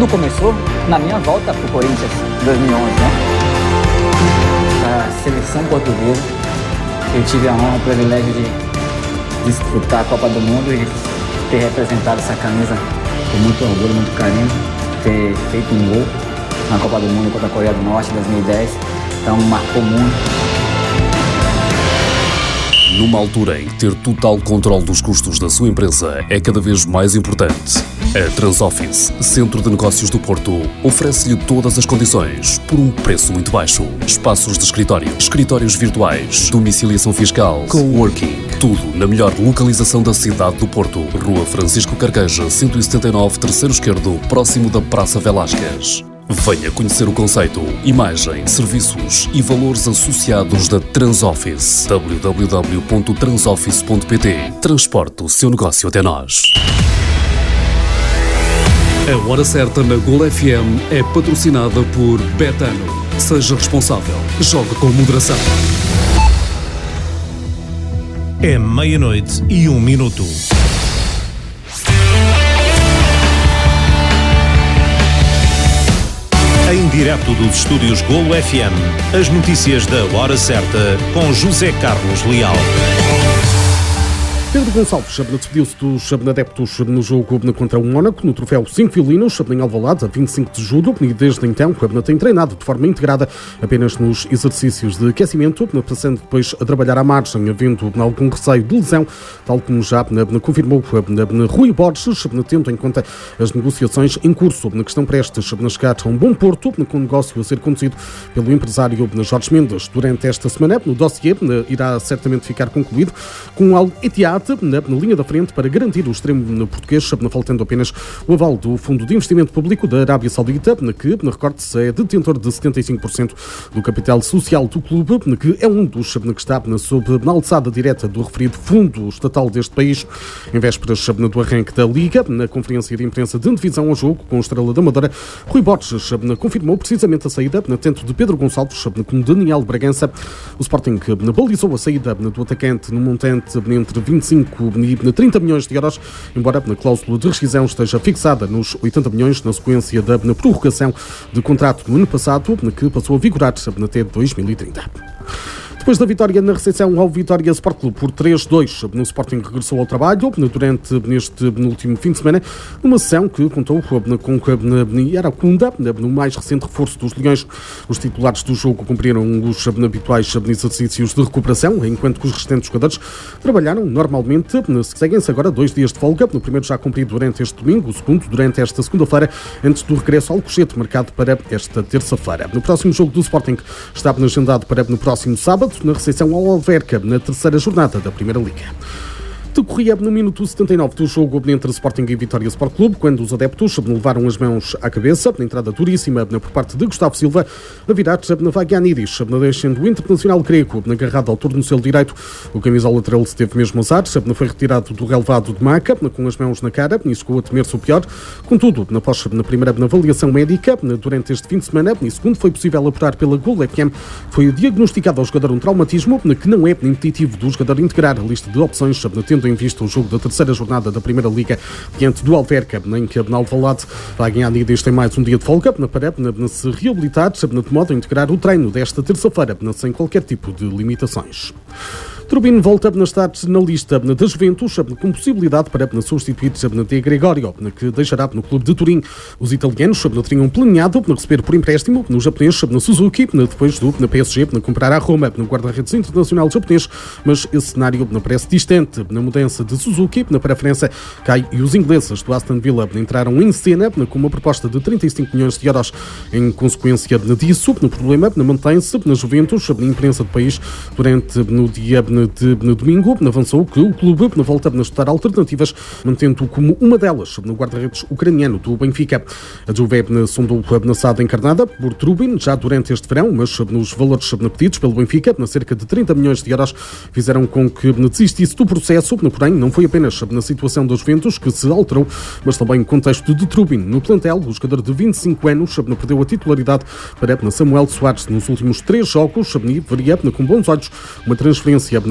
Tudo começou na minha volta para o Corinthians, em 2011, né? A seleção portuguesa, eu tive a honra, o privilégio de disputar a Copa do Mundo e ter representado essa camisa com muito orgulho, muito carinho, ter feito um gol na Copa do Mundo contra a Coreia do Norte em 2010, então marcou muito. Numa altura em que ter total controle dos custos da sua empresa é cada vez mais importante, a Transoffice, Centro de Negócios do Porto, oferece-lhe todas as condições por um preço muito baixo. Espaços de escritório, escritórios virtuais, domiciliação fiscal, coworking, tudo na melhor localização da cidade do Porto. Rua Francisco Carqueja, 179, terceiro esquerdo, próximo da Praça Velásquez. Venha conhecer o conceito, imagem, serviços e valores associados da Transoffice. www.transoffice.pt. Transporte o seu negócio até nós. A Hora Certa na Gol FM é patrocinada por Betano. Seja responsável. Jogue com moderação. É 00:01. Em direto dos estúdios Golo FM, as notícias da Hora Certa com José Carlos Leal. Pedro Gonçalves despediu-se dos adeptos no jogo contra o Mónaco, no troféu 5 Filinos, em Alvalade, a 25 de julho, e desde então tem treinado de forma integrada apenas nos exercícios de aquecimento, passando depois a trabalhar à margem, havendo algum receio de lesão, tal como já confirmou Rui Borges, tendo em conta as negociações em curso, que estão prestes a chegar a um bom porto, com o negócio a ser conduzido pelo empresário Jorge Mendes. Durante esta semana, o dossiê irá certamente ficar concluído com Al Ittihad na linha da frente para garantir o extremo português, faltando apenas o aval do Fundo de Investimento Público da Arábia Saudita, que, recorde-se, é detentor de 75% do capital social do clube, que é um dos que está sob a alçada direta do referido fundo estatal deste país. Em vésperas do arranque da Liga, na conferência de imprensa de antevisão ao jogo com a Estrela da Amadora, Rui Borges confirmou precisamente a saída, tanto de Pedro Gonçalves como de Daniel Bragança. O Sporting balizou a saída do atacante no montante entre 25 e 30 milhões de euros, embora a cláusula de rescisão esteja fixada nos 80 milhões na sequência da prorrogação de contrato do ano passado, que passou a vigorar até 2030. Depois da vitória na recepção ao Vitória Sport Clube por 3-2, no Sporting regressou ao trabalho durante este último fim de semana, numa sessão que contou com Iracunda, no mais recente reforço dos Leões. Os titulares do jogo cumpriram os habituais exercícios de recuperação, enquanto que os restantes jogadores trabalharam normalmente. Seguem-se agora 2 dias de folga, no primeiro já cumprido durante este domingo, o segundo durante esta segunda-feira, antes do regresso ao Alcochete, marcado para esta terça-feira. No próximo jogo do Sporting está agendado para no próximo sábado, na recepção ao Alverca, na terceira jornada da Primeira Liga. Decorria no minuto 79 do jogo entre Sporting e Vitória Sport Clube, quando os adeptos levaram as mãos à cabeça, na entrada duríssima por parte de Gustavo Silva, a virar na Vagianidis, deixando o internacional grego agarrado ao tornozelo direito. O camisola 13 teve mesmo azar, foi retirado do relevado de maca, com as mãos na cara, e chegou a temer-se o pior. Contudo, na primeira avaliação médica, durante este fim de semana, e segundo foi possível apurar pela Gol FM, foi diagnosticado ao jogador um traumatismo que não é impeditivo do jogador integrar a lista de opções, tendo em vista o jogo da terceira jornada da Primeira Liga diante do Alverca, em que na Alvalade vai ganhar tem mais um dia de folga para se reabilitar, de modo a integrar o treino desta terça-feira sem qualquer tipo de limitações. Trubin volta a estar na lista da Juventus, com possibilidade para substituir de Gregorio, que deixará no clube de Turim. Os italianos teriam planeado receber por empréstimo no japonês Suzuki, depois do PSG comprar a Roma no guarda-redes internacional japonês, mas esse cenário parece distante. Na mudança de Suzuki para a França, Kai e os ingleses do Aston Villa entraram em cena com uma proposta de 35 milhões de euros. Em consequência disso, o problema mantém-se na Juventus. A imprensa do país, durante no dia de domingo, avançou que o clube volta a estudar alternativas, mantendo como uma delas no guarda-redes ucraniano do Benfica. A Juve sondou a SAD encarnada por Trubin já durante este verão, mas nos valores pedidos pelo Benfica, cerca de 30 milhões de euros, fizeram com que desistisse do processo. Porém, não foi apenas na situação dos Juventus que se alterou, mas também o contexto de Trubin. No plantel, o jogador de 25 anos perdeu a titularidade para Samuel Soares nos últimos 3 jogos e veria com bons olhos uma transferência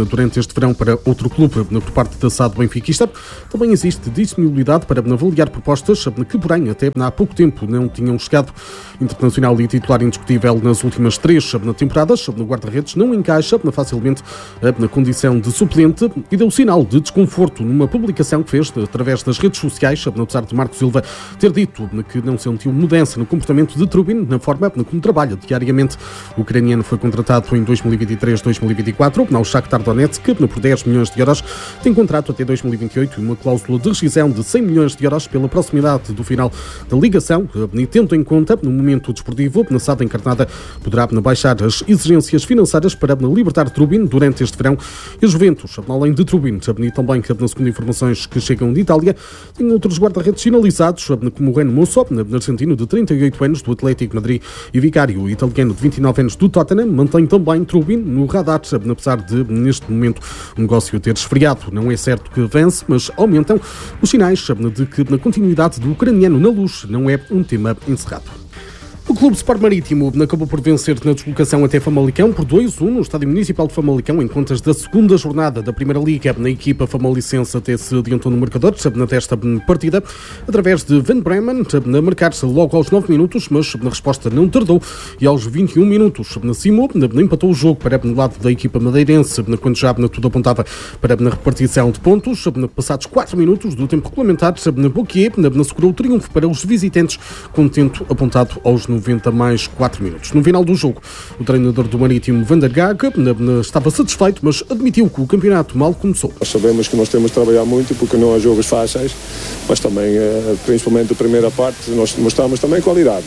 durante este verão para outro clube por parte da SAD benfiquista. Também existe disponibilidade para avaliar propostas que, porém, até há pouco tempo não tinham chegado. Internacional e titular indiscutível nas últimas 3 temporadas, no guarda-redes não encaixa facilmente na condição de suplente e deu sinal de desconforto numa publicação que fez através das redes sociais, apesar de Marco Silva ter dito que não sentiu mudança no comportamento de Trubin, na forma como trabalha diariamente. O ucraniano foi contratado em 2023-2024 ao Shakhtar Donetsk por 10 milhões de euros, tem contrato até 2028 e uma cláusula de rescisão de 100 milhões de euros pela proximidade do final da ligação, e tendo em conta no momento desportivo, na SAD encarnada poderá baixar as exigências financeiras para libertar Trubin durante este verão. E a Juventus, além de Trubin, e também segundo informações que chegam de Itália, tem outros guarda-redes sinalizados, como o Reno Mosso, argentino de 38 anos do Atlético Madrid, e Vicario, italiano de 29 anos do Tottenham, mantém também Trubin no radar, apesar de, neste momento, o negócio ter esfriado. Não é certo que avance, mas aumentam os sinais de que a continuidade do ucraniano na Luz não é um tema encerrado. O Clube Sport Marítimo acabou por vencer na deslocação até Famalicão por 2-1 no Estádio Municipal de Famalicão, em contas da segunda jornada da Primeira Liga. Na equipa famalicense até se adiantou no marcador nesta partida, através de Van Bremen, a marcar-se logo aos 9 minutos, mas na resposta não tardou, e aos 21 minutos Simo empatou o jogo para o lado da equipa madeirense, quando já tudo apontava para a repartição de pontos. Passados 4 minutos do tempo regulamentar, Boquier assegurou o triunfo para os visitantes, com o tempo apontado aos 90 mais 4 minutos. No final do jogo, o treinador do Marítimo, Van der Gaag, estava satisfeito, mas admitiu que o campeonato mal começou. Nós sabemos que nós temos de trabalhar muito, porque não há jogos fáceis, mas também, principalmente a primeira parte, nós mostramos também qualidade.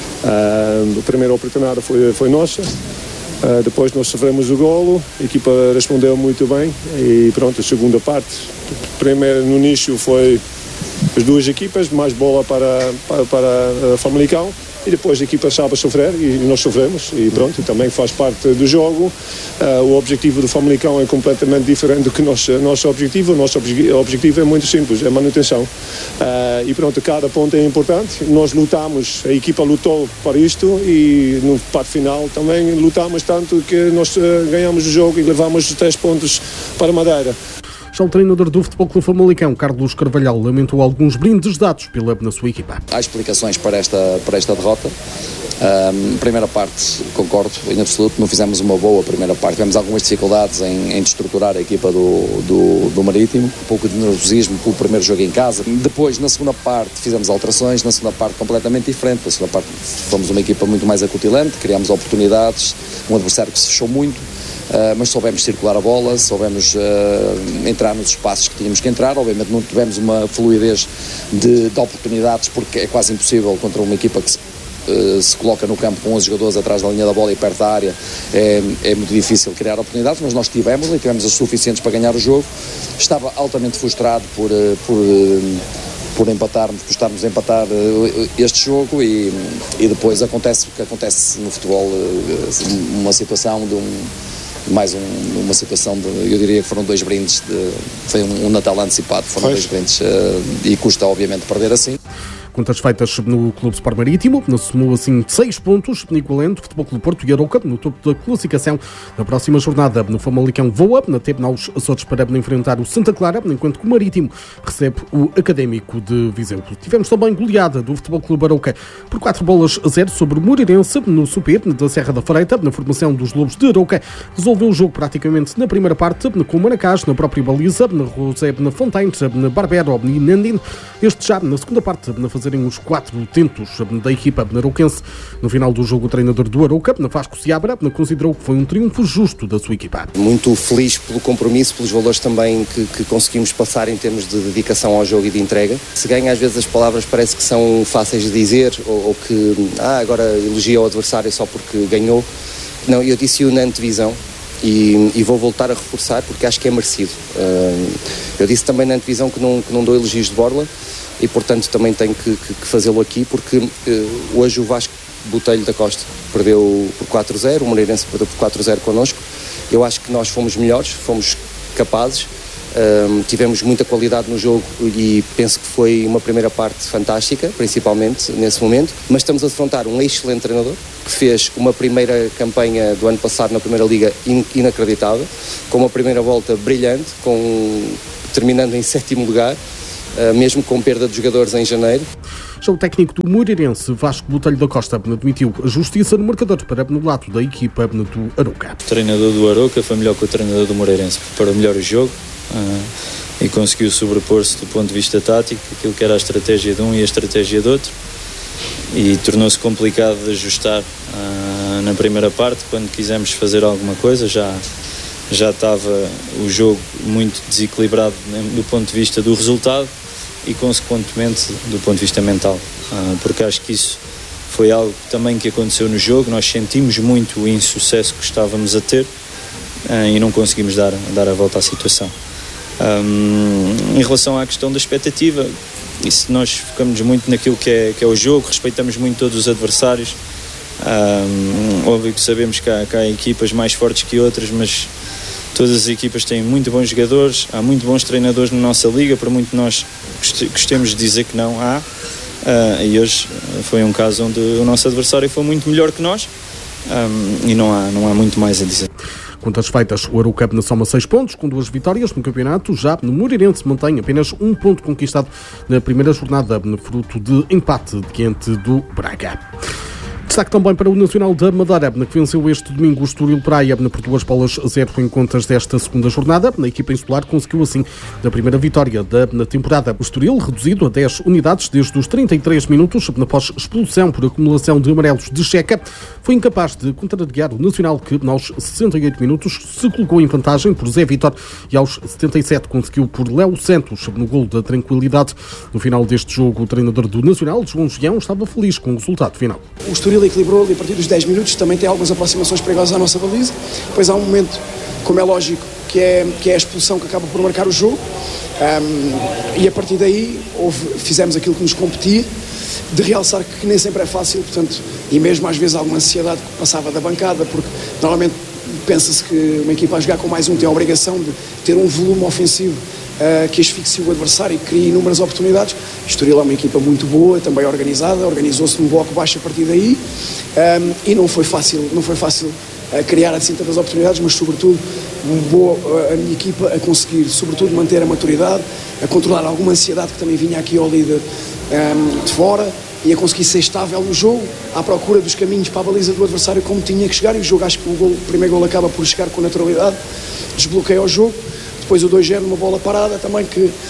A primeira oportunidade foi nossa, depois nós sofremos o golo, a equipa respondeu muito bem e pronto, a segunda parte, primeiro no início foi as duas equipas, mais bola para Famalicão, e depois a equipa sabe sofrer e nós sofremos e pronto, também faz parte do jogo. O objetivo do Famalicão é completamente diferente do que o nosso objetivo. O nosso objetivo é muito simples, é manutenção. E pronto, cada ponto é importante. Nós lutamos, a equipa lutou para isto e no parte final também lutamos tanto que nós ganhamos o jogo e levamos os 3 pontos para Madeira. Já o treinador do Futebol Clube Famalicão, Carlos Carvalhal, lamentou alguns brindes dados na sua equipa. Há explicações para esta derrota. Primeira parte, concordo em absoluto, não fizemos uma boa primeira parte, tivemos algumas dificuldades em estruturar a equipa do Marítimo, um pouco de nervosismo pelo primeiro jogo em casa. Depois, na segunda parte, fizemos alterações, na segunda parte completamente diferente. Na segunda parte fomos uma equipa muito mais acutilante, criámos oportunidades, um adversário que se fechou muito. Mas soubemos circular a bola, soubemos entrar nos espaços que tínhamos que entrar. Obviamente não tivemos uma fluidez de oportunidades, porque é quase impossível contra uma equipa que se coloca no campo com 11 jogadores atrás da linha da bola e perto da área. É muito difícil criar oportunidades, mas nós tivemos as suficientes para ganhar o jogo. Estava altamente frustrado por estarmos a empatar este jogo e depois acontece o que acontece no futebol, uma situação uma situação eu diria que foram 2 brindes, foi um Natal antecipado, foram 2 brindes e custa obviamente perder assim. Contas feitas no Clube Sport Marítimo, somou assim 6 pontos, igualando Futebol Clube Porto e Arouca no topo da classificação. Na próxima jornada, no Famalicão voa, teve aos Açores para enfrentar o Santa Clara, enquanto que o Marítimo recebe o Académico de Viseu. Tivemos também goleada do Futebol Clube Arouca por 4-0 sobre o Moreirense, no Super da Serra da Freita, na formação dos Lobos de Arouca. Resolveu o jogo praticamente na primeira parte, com o Maracás na própria baliza, na José, na Fontaine, na Barbero e Nandin. Este já na segunda parte, na fazerem os 4 tentos da equipa arouquense. No final do jogo, o treinador do Arouca, Vasco Seabra, considerou que foi um triunfo justo da sua equipa. Muito feliz pelo compromisso, pelos valores também que conseguimos passar em termos de dedicação ao jogo e de entrega. Se ganha, às vezes as palavras parece que são fáceis de dizer ou que agora elogia o adversário só porque ganhou. Não, eu disse-o na antevisão. E vou voltar a reforçar porque acho que é merecido. Eu disse também na antevisão que não dou elogios de borla e portanto também tenho que fazê-lo aqui, porque hoje o Vasco Botelho da Costa perdeu por 4-0, o Moreirense perdeu por 4-0 connosco. Eu acho que nós fomos melhores, fomos capazes tivemos muita qualidade no jogo e penso que foi uma primeira parte fantástica, principalmente nesse momento, mas estamos a defrontar um excelente treinador que fez uma primeira campanha do ano passado na Primeira Liga inacreditável, com uma primeira volta brilhante, terminando em 7º lugar, mesmo com perda de jogadores em janeiro. Já o técnico do Moreirense, Vasco Botelho da Costa, admitiu a justiça no marcador para o lado da equipa do Arouca. O treinador do Arouca foi melhor que o treinador do Moreirense, preparou melhor o jogo e conseguiu sobrepor-se do ponto de vista tático, aquilo que era a estratégia de um e a estratégia do outro, e tornou-se complicado de ajustar na primeira parte. Quando quisemos fazer alguma coisa, já estava o jogo muito desequilibrado do ponto de vista do resultado e consequentemente do ponto de vista mental, porque acho que isso foi algo também que aconteceu no jogo. Nós sentimos muito o insucesso que estávamos a ter e não conseguimos dar a volta à situação. Em relação à questão da expectativa, isso nós focamos muito naquilo que é o jogo, respeitamos muito todos os adversários. Óbvio que sabemos que há equipas mais fortes que outras, mas todas as equipas têm muito bons jogadores, há muito bons treinadores na nossa liga, por muito nós gostemos de dizer que não há, e hoje foi um caso onde o nosso adversário foi muito melhor que nós, e não há muito mais a dizer. Contas feitas, o Arouca soma 6 pontos, com 2 vitórias no campeonato. Já no Moreirense mantém apenas 1 ponto conquistado na primeira jornada, fruto de empate diante do Braga. Destaque também para o Nacional da Madeira, que venceu este domingo o Estoril Praia por 2-0 em contas desta segunda jornada. A equipa insular conseguiu assim a primeira vitória da temporada. O Estoril, reduzido a 10 unidades desde os 33 minutos, após expulsão por acumulação de amarelos de Checa, foi incapaz de contrariar o Nacional, que aos 68 minutos se colocou em vantagem por Zé Vitor e aos 77 conseguiu por Léo Santos no golo da tranquilidade. No final deste jogo, o treinador do Nacional, João Gião, estava feliz com o resultado final. O Estoril equilibrou ali a partir dos 10 minutos, também tem algumas aproximações perigosas à nossa baliza. Depois há um momento, como é lógico, que é a expulsão que acaba por marcar o jogo, e a partir daí fizemos aquilo que nos competia, de realçar que nem sempre é fácil, portanto, e mesmo às vezes alguma ansiedade que passava da bancada, porque normalmente pensa-se que uma equipa a jogar com mais um tem a obrigação de ter um volume ofensivo que asfixie o adversário e cria inúmeras oportunidades. O Estoril é uma equipa muito boa, também organizada, organizou-se num bloco baixo a partir daí, e não foi fácil criar assim tantas oportunidades, mas sobretudo a minha equipa a conseguir sobretudo manter a maturidade, a controlar alguma ansiedade que também vinha aqui ao líder de fora, e a conseguir ser estável no jogo, à procura dos caminhos para a baliza do adversário como tinha que chegar, e o jogo, acho que o primeiro gol acaba por chegar com naturalidade, desbloqueia o jogo. Depois o 2-0 numa bola parada também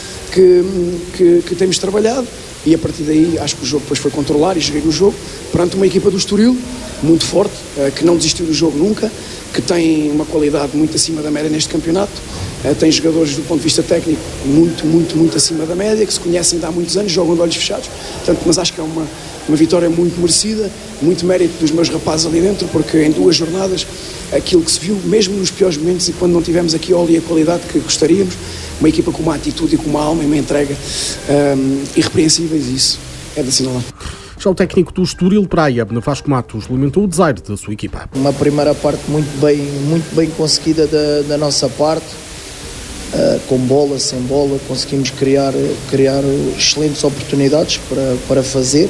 que temos trabalhado, e a partir daí acho que o jogo depois foi controlar e gerir o jogo perante uma equipa do Estoril muito forte, que não desistiu do jogo nunca, que tem uma qualidade muito acima da média neste campeonato, tem jogadores do ponto de vista técnico muito acima da média, que se conhecem de há muitos anos, jogam de olhos fechados, portanto, mas acho que é uma vitória muito merecida, muito mérito dos meus rapazes ali dentro, porque em 2 jornadas aquilo que se viu, mesmo nos piores momentos e quando não tivemos aqui a qualidade que gostaríamos, uma equipa com uma atitude e com uma alma e uma entrega irrepreensíveis, e isso é de assinalar. Já o técnico do Estoril Praia, Vasco Matos, lamentou o desaire da sua equipa. Uma primeira parte muito bem conseguida da nossa parte, com bola, sem bola, conseguimos criar excelentes oportunidades para fazer.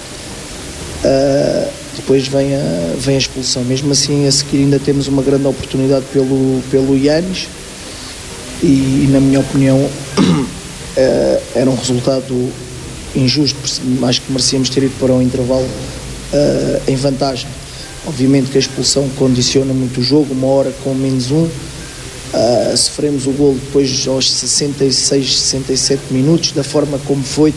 Depois vem a expulsão. Mesmo assim, a seguir ainda temos uma grande oportunidade pelo Yanis, e na minha opinião era um resultado injusto, acho que merecíamos ter ido para um intervalo em vantagem. Obviamente que a expulsão condiciona muito o jogo, 1 hora com -1, sofremos o golo depois aos 66, 67 minutos, da forma como foi,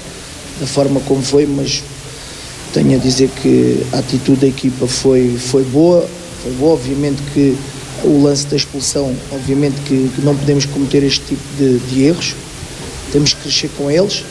mas tenho a dizer que a atitude da equipa foi boa. Obviamente que o lance da expulsão, obviamente que não podemos cometer este tipo de erros, temos que crescer com eles,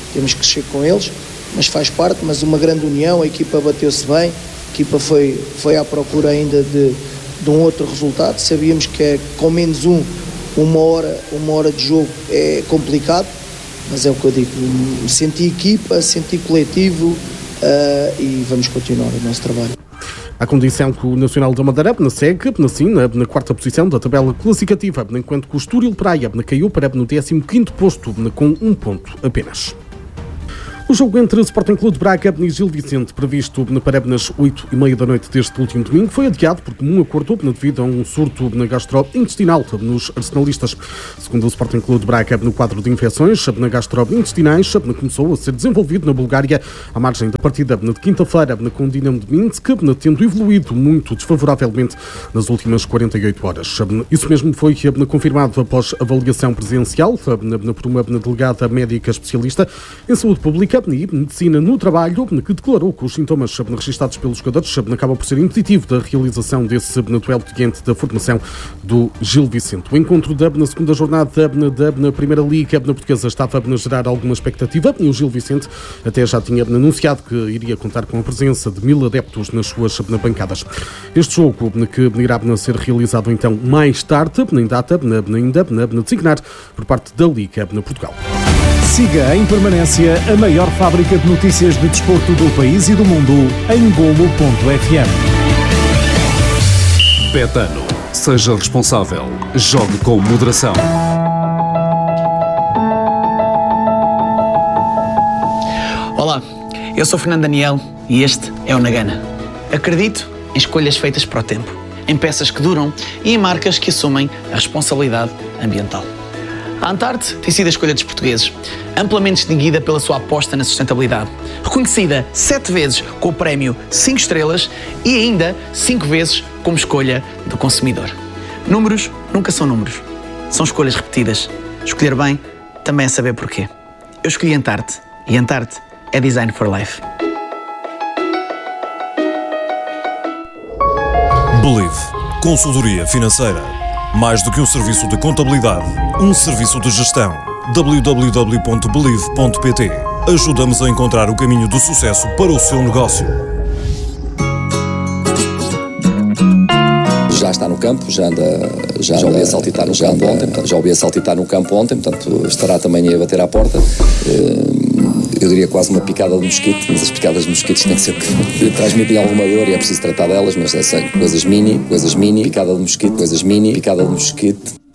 mas faz parte, mas uma grande união, a equipa bateu-se bem, a equipa foi à procura ainda de um outro resultado. Sabíamos que com -1, uma hora de jogo é complicado, mas é o que eu digo, senti equipa, senti coletivo, e vamos continuar o nosso trabalho. À condição que o Nacional da Madeira segue na quarta posição da tabela classificativa, enquanto que o Estoril Praia caiu para no 15º posto, com 1 ponto apenas. O jogo entre Sporting Clube de Braga e Gil Vicente, previsto para as 8h30 da noite deste último domingo, foi adiado por comum acordo devido a um surto gastrointestinal nos arsenalistas. Segundo o Sporting Clube de Braga, no quadro de infecções gastrointestinais começou a ser desenvolvido na Bulgária à margem da partida de quinta-feira com o Dinamo de Minsk, tendo evoluído muito desfavoravelmente nas últimas 48 horas. Isso mesmo foi confirmado após avaliação presencial por uma delegada médica especialista em saúde pública e medicina no trabalho, que declarou que os sintomas registados pelos jogadores acabam por ser impeditivo da realização desse duelo diante da formação do Gil Vicente. O encontro na segunda jornada da Primeira Liga Portuguesa estava a gerar alguma expectativa e o Gil Vicente até já tinha anunciado que iria contar com a presença de 1000 adeptos nas suas bancadas. Este jogo, que irá ser realizado então mais tarde, em data ainda designar por parte da Liga Portugal. Siga em permanência a maior fábrica de notícias de desporto do país e do mundo em Golo.fm. Betano. Seja responsável. Jogue com moderação. Olá, eu sou Fernando Daniel e este é o Nagana. Acredito em escolhas feitas para o tempo, em peças que duram e em marcas que assumem a responsabilidade ambiental. A Antarte tem sido a escolha dos portugueses, amplamente distinguida pela sua aposta na sustentabilidade. Reconhecida 7 vezes com o prémio 5 estrelas e ainda 5 vezes como escolha do consumidor. Números nunca são números, são escolhas repetidas. Escolher bem também é saber porquê. Eu escolhi Antarte e Antarte é Design for Life. Believe. Consultoria financeira. Mais do que um serviço de contabilidade, um serviço de gestão. www.believe.pt. Ajuda-nos a encontrar o caminho do sucesso para o seu negócio. Já está no campo, já ouvi a saltitar no campo ontem, portanto estará também a bater à porta. Eu diria quase uma picada de mosquito, mas as picadas de mosquitos têm que ser que transmitem alguma dor e é preciso tratar delas, mas são coisas mini, picada de mosquito,